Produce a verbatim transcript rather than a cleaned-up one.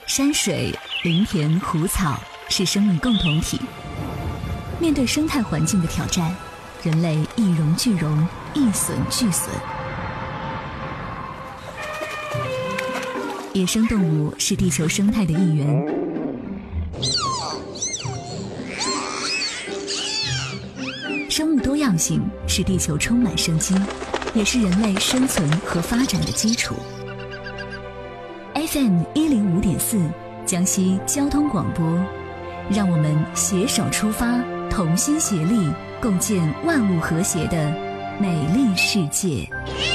山水、林田、湖草是生命共同体。面对生态环境的挑战，人类一荣俱荣，一损俱损。野生动物是地球生态的一员。生物多样性是地球充满生机，也是人类生存和发展的基础。F M 一零五点四，江西交通广播，让我们携手出发，同心协力，共建万物和谐的美丽世界。